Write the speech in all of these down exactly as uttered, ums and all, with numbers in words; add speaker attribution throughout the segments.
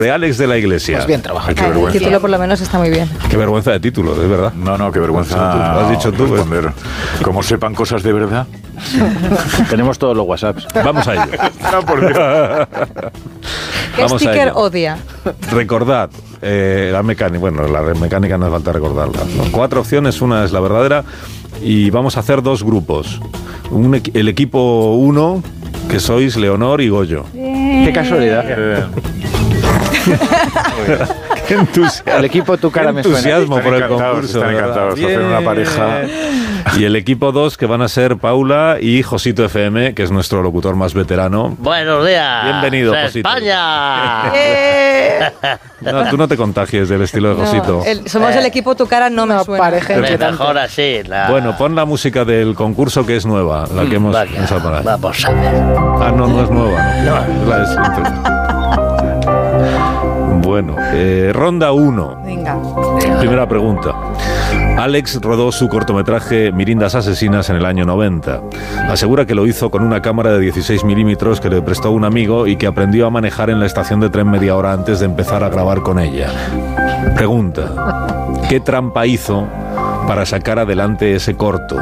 Speaker 1: de Alex de la Iglesia.
Speaker 2: Pues bien trabajado.
Speaker 3: Qué vergüenza. El título por lo menos está muy bien.
Speaker 1: Qué vergüenza de título, es verdad.
Speaker 4: No, no, qué vergüenza.
Speaker 1: Lo has dicho tú.
Speaker 4: Responder. Como sepan cosas de verdad.
Speaker 5: Tenemos todos los WhatsApps.
Speaker 1: Vamos a ello.
Speaker 4: No, por Dios.
Speaker 3: ¿Qué
Speaker 1: Vamos a
Speaker 3: sticker
Speaker 1: ello.
Speaker 3: odia?
Speaker 1: Recordad, eh, la mecánica, bueno, la mecánica no hace falta recordarla. ¿no? Cuatro opciones, una es la verdadera y vamos a hacer dos grupos. Un, equ- el equipo uno, que sois Leonor y Goyo.
Speaker 5: Qué casualidad.
Speaker 4: Eh,
Speaker 1: Qué entusiasmo.
Speaker 5: El equipo tu cara
Speaker 1: Qué
Speaker 5: me suena.
Speaker 1: entusiasmo por el
Speaker 4: encantados,
Speaker 1: concurso.
Speaker 4: están
Speaker 1: ¿verdad?
Speaker 4: encantados. Hacen una pareja.
Speaker 1: Y el equipo dos, que van a ser Paula y Josito F M, que es nuestro locutor más veterano.
Speaker 6: Buenos días.
Speaker 1: Bienvenido,
Speaker 6: de
Speaker 1: Josito.
Speaker 6: España.
Speaker 3: Eh,
Speaker 1: No, tú no te contagies del estilo de
Speaker 3: no,
Speaker 1: Josito.
Speaker 3: el- somos el equipo tu cara no me
Speaker 2: Una
Speaker 3: suena.
Speaker 2: pareja
Speaker 6: Me
Speaker 2: inquietante.
Speaker 6: mejor así. La...
Speaker 1: Bueno, pon la música del concurso, que es nueva, la que hemos
Speaker 6: Vaya,
Speaker 1: pensado poner.
Speaker 6: vamos a ver.
Speaker 1: Ah, no, no es nueva, ¿no? Es la de siempre. Bueno, eh, ronda uno.
Speaker 3: Venga.
Speaker 1: Primera pregunta. Alex rodó su cortometraje Mirindas Asesinas en el año noventa. Asegura que lo hizo con una cámara de dieciséis milímetros que le prestó un amigo y que aprendió a manejar en la estación de tren media hora antes de empezar a grabar con ella. Pregunta. ¿Qué trampa hizo para sacar adelante ese corto?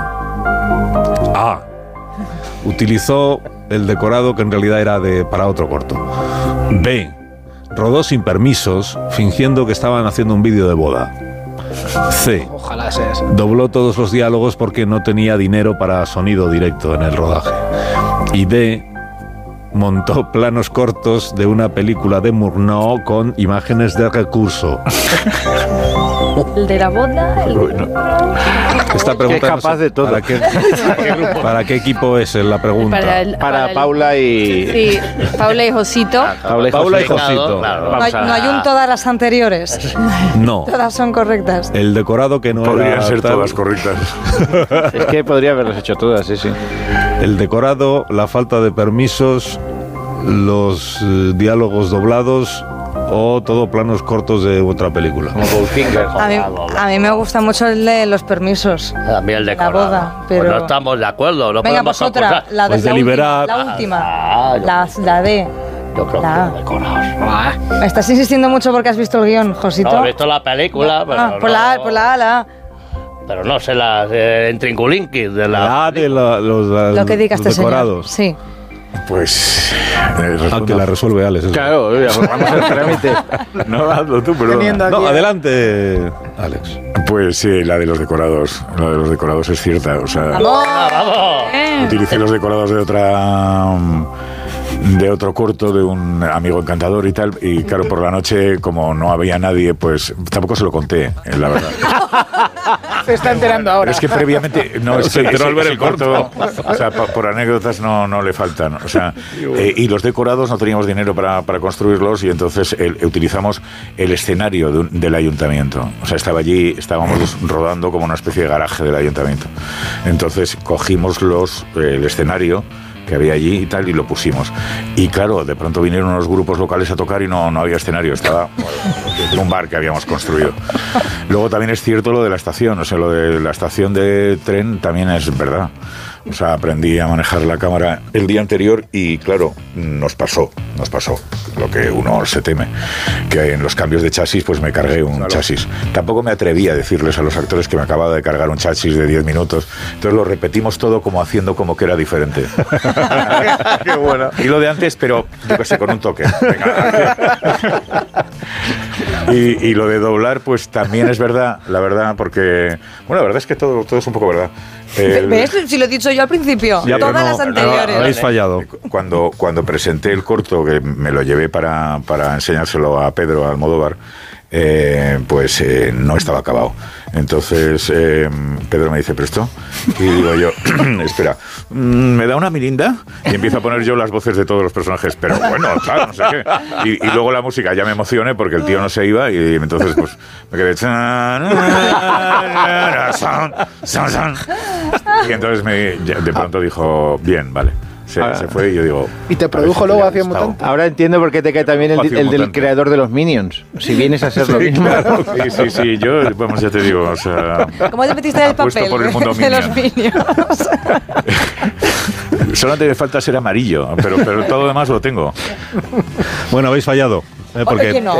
Speaker 1: A. Utilizó el decorado que en realidad era de, para otro corto. B. Rodó sin permisos, fingiendo que estaban haciendo un vídeo de boda. C.
Speaker 2: Ojalá sea eso.
Speaker 1: Dobló todos los diálogos porque no tenía dinero para sonido directo en el rodaje. Y D. Montó planos cortos de una película de Murnau con imágenes de recurso.
Speaker 3: El de la boda. El...
Speaker 4: Bueno.
Speaker 1: Esta pregunta
Speaker 5: Es capaz
Speaker 1: no sé
Speaker 5: de todo.
Speaker 1: ¿Para qué, ¿Para qué equipo es la pregunta?
Speaker 3: Para, el-
Speaker 5: Para
Speaker 3: el-
Speaker 5: Paula y...
Speaker 3: Sí, Paula y Josito.
Speaker 5: Paula y
Speaker 1: Paula y
Speaker 5: José.
Speaker 1: Josito.
Speaker 6: Claro.
Speaker 3: No hay, no hay un todas las anteriores.
Speaker 1: No.
Speaker 3: Todas son correctas.
Speaker 1: El decorado que no
Speaker 4: Podrían
Speaker 1: era
Speaker 4: ser
Speaker 1: tal-
Speaker 4: todas correctas.
Speaker 5: Es que podría haberlas hecho todas, sí, sí.
Speaker 1: El decorado, la falta de permisos, los eh, diálogos doblados o todo planos cortos de otra película.
Speaker 5: Como Goldfinger.
Speaker 3: A mí, a mí me gusta mucho el de los permisos.
Speaker 6: A mí el
Speaker 3: La
Speaker 6: decorado.
Speaker 3: boda, pero...
Speaker 6: Pues no estamos de acuerdo. No
Speaker 3: Venga,
Speaker 6: podemos
Speaker 3: pues otra.
Speaker 6: concursar.
Speaker 3: La, de,
Speaker 1: Pues
Speaker 3: la,
Speaker 1: deliberar.
Speaker 3: última, la última.
Speaker 6: Ah, yo-
Speaker 3: La, la D.
Speaker 6: Yo creo
Speaker 3: La-
Speaker 6: que los decorados.
Speaker 3: Me estás insistiendo mucho porque has visto el guión, Josito.
Speaker 6: No, he visto la película, pero
Speaker 3: Ah,
Speaker 6: no,
Speaker 3: por la A, por la A, la A.
Speaker 6: pero no sé las eh, entrinculinquis de la...
Speaker 1: La de la- los, la-
Speaker 3: Lo que diga
Speaker 1: los
Speaker 3: este señor.
Speaker 1: decorados.
Speaker 3: Sí.
Speaker 4: Pues. eh,
Speaker 1: Ah,
Speaker 4: responda.
Speaker 1: que la resuelve Alex. eso.
Speaker 5: Claro, vamos al trámite.
Speaker 4: No, hazlo tú, perdón.
Speaker 2: Teniendo aquí
Speaker 1: No,
Speaker 2: a-
Speaker 1: adelante, Alex.
Speaker 4: Pues sí, la de los decorados. La de los decorados es cierta. O sea,
Speaker 3: ¡Vamos!
Speaker 6: ¡Vamos!
Speaker 3: Eh.
Speaker 4: utilicé los decorados de otra. De otro corto de un amigo encantador y tal. Y claro, por la noche, como no había nadie, pues tampoco se lo conté, eh, la verdad.
Speaker 2: Se está enterando ahora.
Speaker 4: Pero es que previamente no es
Speaker 1: Se
Speaker 4: que
Speaker 1: enteró
Speaker 4: ese-
Speaker 1: al ver
Speaker 4: ese
Speaker 1: el corto.
Speaker 4: O sea, pa- por anécdotas no, no le faltan. O sea, eh, y los decorados no teníamos dinero para, para construirlos y entonces el- utilizamos el escenario de un- del ayuntamiento. O sea, estaba allí, estábamos rodando como una especie de garaje del ayuntamiento. Entonces cogimos los eh, el escenario que había allí y tal, y lo pusimos. Y claro, de pronto vinieron unos grupos locales a tocar y no, no había escenario, estaba en un bar que habíamos construido. Luego también es cierto lo de la estación, o sea, lo de la estación de tren también es verdad. O sea, aprendí a manejar la cámara el día anterior y claro, nos pasó, nos pasó lo que uno se teme, que en los cambios de chasis pues me cargué un chasis. Tampoco me atreví a decirles a los actores que me acababa de cargar un chasis de diez minutos, entonces lo repetimos todo como haciendo como que era diferente. Qué bueno. Y lo de antes, pero yo qué sé, con un toque. Venga. Y, y lo de doblar, pues también es verdad, la verdad, porque, bueno, la verdad es que todo, todo es un poco verdad. El-
Speaker 3: ¿Ves? Si lo he dicho yo al principio.
Speaker 1: Ya, pero
Speaker 3: Todas
Speaker 1: no,
Speaker 3: las
Speaker 1: no,
Speaker 3: anteriores.
Speaker 1: habéis fallado.
Speaker 4: Cuando, cuando presenté el corto, que me lo llevé para, para enseñárselo a Pedro Almodóvar, eh, pues eh, no estaba acabado. Entonces eh, Pedro me dice, ¿pero esto? Y digo yo, espera, ¿me da una mirinda? Y empiezo a poner yo las voces de todos los personajes, pero bueno, claro, no sé qué. Y, y luego la música, ya me emocioné porque el tío no se iba y entonces pues me quedé... Y entonces me, ya de pronto dijo, bien, vale. Se,
Speaker 5: Ah.
Speaker 4: se fue y yo digo...
Speaker 2: Y te
Speaker 4: a ver
Speaker 2: produjo
Speaker 4: si
Speaker 2: luego
Speaker 4: le ha
Speaker 2: Hacia
Speaker 4: gustado.
Speaker 2: Mutante.
Speaker 5: Ahora entiendo por qué te cae también el,
Speaker 4: Espacio
Speaker 5: el del
Speaker 4: mutante.
Speaker 5: creador de los Minions. Si vienes a ser lo
Speaker 4: Sí,
Speaker 5: mismo.
Speaker 4: claro. Sí, sí, sí, yo, vamos, ya te digo, o sea...
Speaker 3: ¿Cómo te metiste en el
Speaker 4: apuesto
Speaker 3: papel
Speaker 4: por el mundo
Speaker 3: de los
Speaker 4: Minion.
Speaker 3: Minions?
Speaker 4: Solamente me falta ser amarillo, pero, pero todo lo demás lo tengo.
Speaker 1: Bueno, habéis fallado. Eh, porque
Speaker 3: Oye, no.